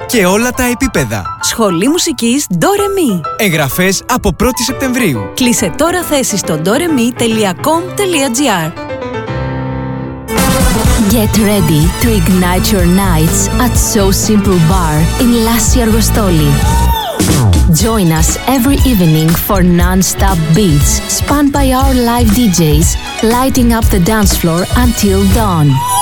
και όλα τα επίπεδα. Σχολή μουσικής DoReMi. Εγγραφές από 1η Σεπτεμβρίου. Κλείσε τώρα θέση στο doremi.com.gr. Get ready to ignite your nights at So Simple Bar in Lassi Argostoli. Join us every evening for non-stop beats spun by our live DJs, lighting up the dance floor until dawn.